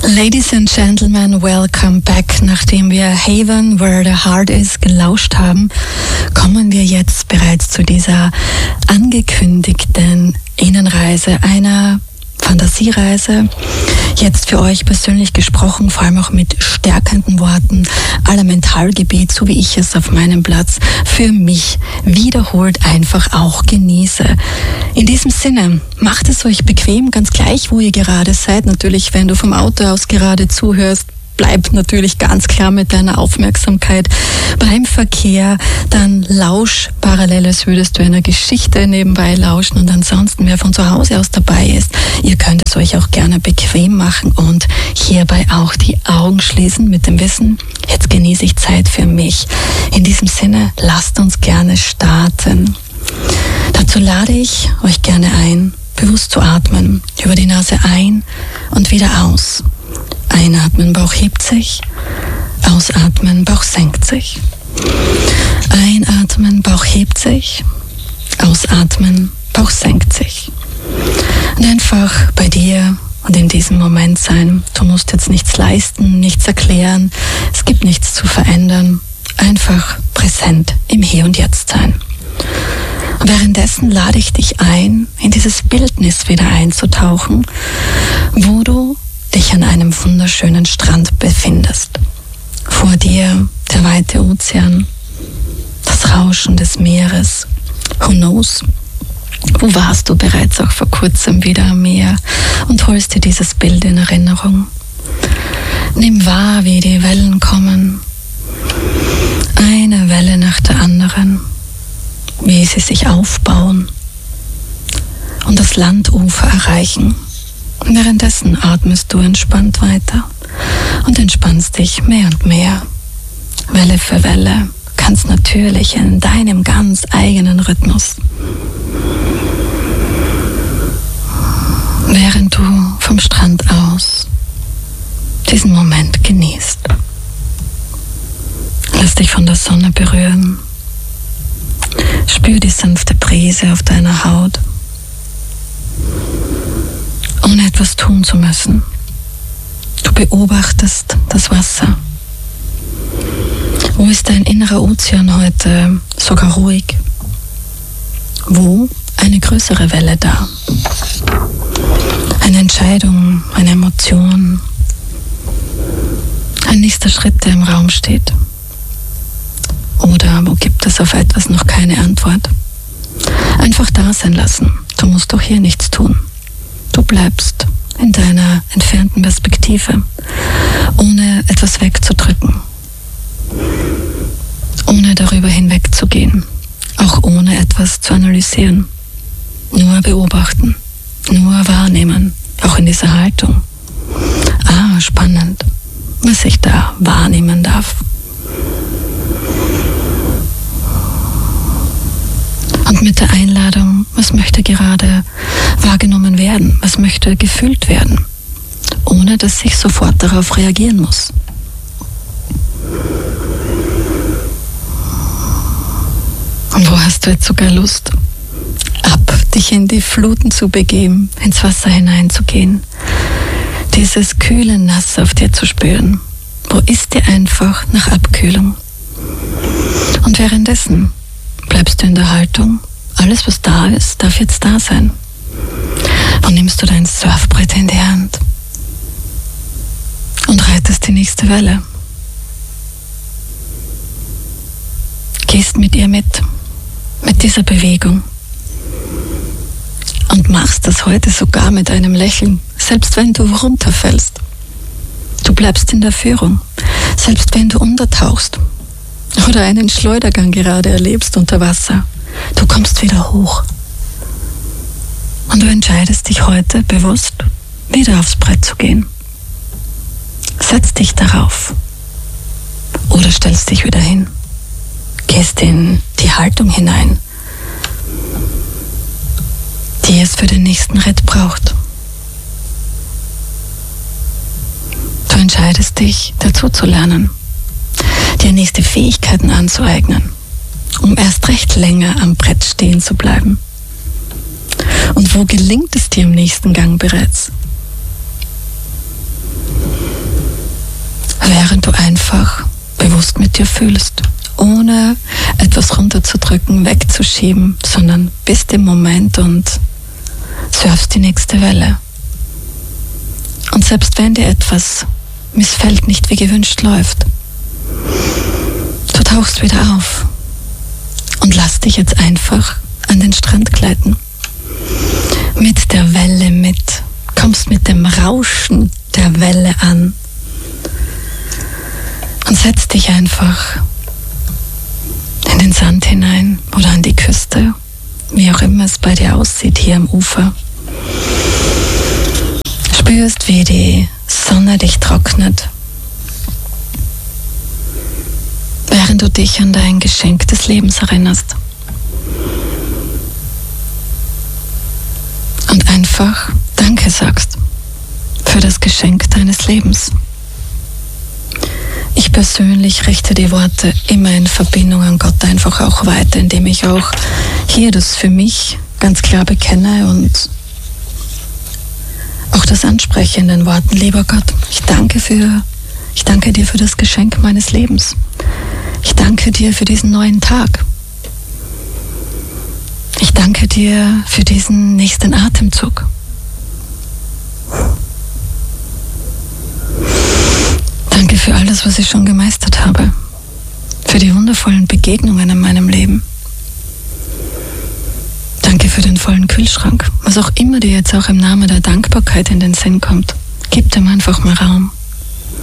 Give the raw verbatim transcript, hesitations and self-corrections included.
Ladies and Gentlemen, welcome back. Nachdem wir Haven, Where the Heart Is gelauscht haben, kommen wir jetzt bereits zu dieser angekündigten Innenreise, einer Fantasiereise. Jetzt für euch persönlich gesprochen, vor allem auch mit stärkenden Worten, aller Mentalgebiet, so wie ich es auf meinem Platz für mich wiederholt einfach auch genieße. In diesem Sinne, macht es euch bequem, ganz gleich, wo ihr gerade seid. Natürlich, wenn du vom Auto aus gerade zuhörst, bleib natürlich ganz klar mit deiner Aufmerksamkeit beim Verkehr, dann lausch parallel, als würdest du einer Geschichte nebenbei lauschen, und ansonsten, wer von zu Hause aus dabei ist, ihr könnt es euch auch gerne bequem machen und hierbei auch die Augen schließen mit dem Wissen, jetzt genieße ich Zeit für mich. In diesem Sinne, lasst uns gerne starten. Dazu lade ich euch gerne ein, bewusst zu atmen, über die Nase ein und wieder aus. Einatmen, Bauch hebt sich. Ausatmen, Bauch senkt sich. Einatmen, Bauch hebt sich. Ausatmen, Bauch senkt sich. Und einfach bei dir und in diesem Moment sein. Du musst jetzt nichts leisten, nichts erklären. Es gibt nichts zu verändern. Einfach präsent im Hier und Jetzt sein. Und währenddessen lade ich dich ein, in dieses Bildnis wieder einzutauchen, wo du dich an einem wunderschönen Strand befindest. Vor dir der weite Ozean, das Rauschen des Meeres. Who knows? Wo warst du bereits auch vor kurzem wieder am Meer und holst dir dieses Bild in Erinnerung? Nimm wahr, wie die Wellen kommen. Eine Welle nach der anderen, wie sie sich aufbauen und das Landufer erreichen. Währenddessen atmest du entspannt weiter und entspannst dich mehr und mehr. Welle für Welle, ganz natürlich in deinem ganz eigenen Rhythmus. Während du vom Strand aus diesen Moment genießt. Lass dich von der Sonne berühren. Spür die sanfte Brise auf deiner Haut. Ohne etwas tun zu müssen. Du beobachtest das Wasser. Wo ist dein innerer Ozean heute sogar ruhig? Wo eine größere Welle da? Eine Entscheidung, eine Emotion, ein nächster Schritt, der im Raum steht. Oder wo gibt es auf etwas noch keine Antwort? Einfach da sein lassen. Du musst doch hier nichts tun. Du bleibst in deiner entfernten Perspektive, ohne etwas wegzudrücken, ohne darüber hinwegzugehen, auch ohne etwas zu analysieren. Nur beobachten, nur wahrnehmen, auch in dieser Haltung. Ah, spannend, was ich da wahrnehmen darf. Und mit der Einladung, was möchte gerade wahrgenommen werden, was möchte gefühlt werden, ohne dass ich sofort darauf reagieren muss. Und wo hast du jetzt sogar Lust, ab dich in die Fluten zu begeben, ins Wasser hineinzugehen, dieses kühle Nass auf dir zu spüren? Wo ist dir einfach nach Abkühlung? Und währenddessen bleibst du in der Haltung, alles was da ist, darf jetzt da sein. Dann nimmst du dein Surfbrett in die Hand und reitest die nächste Welle. Gehst mit ihr mit, mit dieser Bewegung. Und machst das heute sogar mit einem Lächeln, selbst wenn du runterfällst. Du bleibst in der Führung, selbst wenn du untertauchst. Oder einen Schleudergang gerade erlebst unter Wasser. Du kommst wieder hoch. Und du entscheidest dich heute bewusst, wieder aufs Brett zu gehen. Setz dich darauf. Oder stellst dich wieder hin. Gehst in die Haltung hinein, die es für den nächsten Ritt braucht. Du entscheidest dich, dazu zu lernen, dir nächste Fähigkeiten anzueignen, um erst recht länger am Brett stehen zu bleiben. Und wo gelingt es dir im nächsten Gang bereits? mit dir fühlst, ohne etwas runterzudrücken, wegzuschieben, sondern bist im Moment und surfst die nächste Welle. Und selbst wenn dir etwas missfällt, nicht wie gewünscht läuft, du tauchst wieder auf und lass dich jetzt einfach an den Strand gleiten. Mit der Welle mit, kommst mit dem Rauschen der Welle an und setz dich einfach in den Sand hinein oder an die Küste, wie auch immer es bei dir aussieht, hier am Ufer. Spürst, wie die Sonne dich trocknet, während du dich an dein Geschenk des Lebens erinnerst. Und einfach Danke sagst für das Geschenk deines Lebens. Ich persönlich richte die Worte immer in Verbindung an Gott einfach auch weiter, indem ich auch hier das für mich ganz klar bekenne und auch das anspreche in den Worten: Lieber Gott, ich danke für, ich danke dir für das Geschenk meines Lebens. Ich danke dir für diesen neuen Tag. Ich danke dir für diesen nächsten Atemzug. Danke für alles, was ich schon gemeistert habe. Für die wundervollen Begegnungen in meinem Leben. Danke für den vollen Kühlschrank. Was auch immer dir jetzt auch im Namen der Dankbarkeit in den Sinn kommt, gib dem einfach mal Raum.